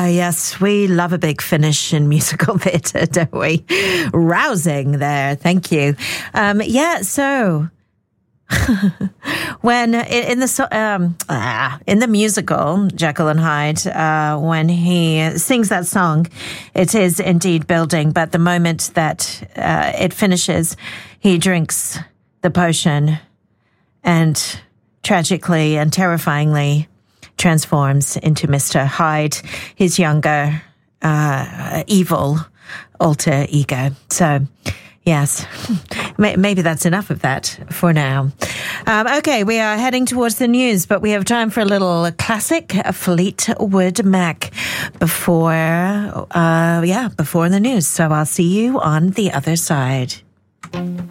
yes, we love a big finish in musical theatre, don't we? Rousing there, thank you. So when in the musical Jekyll and Hyde, when he sings that song, it is indeed building. But the moment that it finishes, he drinks the potion and tragically and terrifyingly transforms into Mr. Hyde, his younger, evil alter ego. So, yes, maybe that's enough of that for now. Okay, we are heading towards the news, but we have time for a little classic Fleetwood Mac before the news. So I'll see you on the other side.